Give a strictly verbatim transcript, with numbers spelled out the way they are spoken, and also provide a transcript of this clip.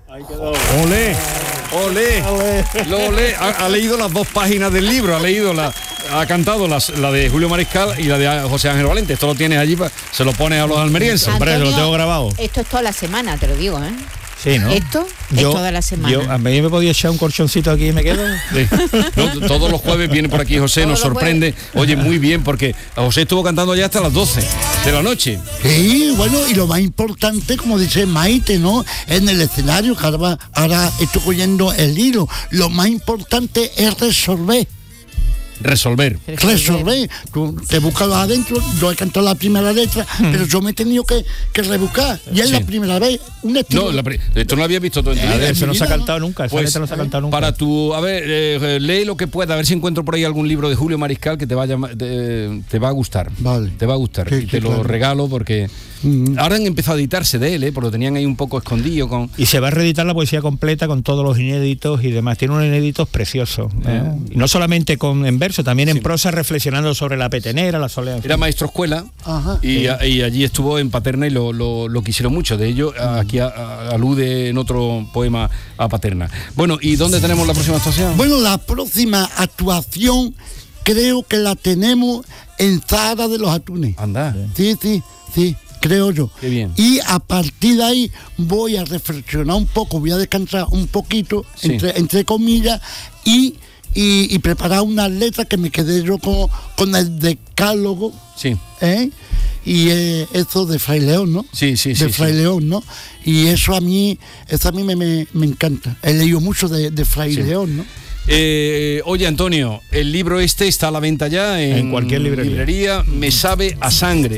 Olé, olé, lo olé. Ha, ha leído las dos páginas del libro, ha leído la, ha cantado las, la de Julio Mariscal y la de José Ángel Valente. Esto lo tienes allí, se lo pones a los almerienses. Antonio, Hombre, lo tengo grabado. Esto es toda la semana, te lo digo, ¿eh? Sí, ¿no? Esto yo, es toda la semana. Yo, a mí me podía echar un colchoncito aquí y me quedo. Sí. No, todos los jueves viene por aquí José, Todos nos los sorprende. Oye, muy bien, porque José estuvo cantando ya hasta las doce de la noche. Sí, bueno, y lo más importante, como dice Maite, ¿no? En el escenario, que ahora, ahora estoy cogiendo el hilo, lo más importante es resolver. Resolver. Resolver. Tú te buscas adentro, yo he cantado la primera letra, mm. pero yo me he tenido que, que rebuscar. Y es sí. la primera vez. Un estilo. No, la pri- esto no lo había visto todo en tu vida. Eso no se ha cantado nunca. Esa Pues, letra no se ha cantado nunca. Para tu, a ver, eh, lee lo que pueda, a ver si encuentro por ahí algún libro de Julio Mariscal que te vaya, te, te va a gustar. Vale. Te va a gustar. Sí, y sí, te lo claro. regalo porque mm. ahora han empezado a editarse de él, ¿eh? Porque lo tenían ahí un poco escondido con. Y se va a reeditar la poesía completa con todos los inéditos y demás. Tiene unos inéditos preciosos. ¿eh? Ah. Y no solamente con en verso, también en Sí. prosa, reflexionando sobre la petenera, la soledad. Era maestro escuela. Ajá. y, a, y allí estuvo en Paterna y lo, lo, lo quisieron mucho. De ello, aquí a, a, alude en otro poema a Paterna. Bueno, ¿y dónde tenemos la próxima actuación? Bueno, la próxima actuación creo que la tenemos en Zahara de los Atunes. Anda. Sí, sí, sí, creo yo. Qué bien. Y a partir de ahí voy a reflexionar un poco, voy a descansar un poquito, Sí. entre, entre comillas, y, y, y preparar unas letras que me quedé yo con, con el decálogo, Sí. ¿eh? Y eh, eso de Fray León, ¿no? Sí, sí, sí. de Fray sí. León, ¿no? Y eso a mí, eso a mí me, me, me encanta. He leído mucho de, de Fray Sí. León, ¿no? Eh, oye, Antonio, el libro este está a la venta ya en, En cualquier librería. librería. Me sabe a sangre.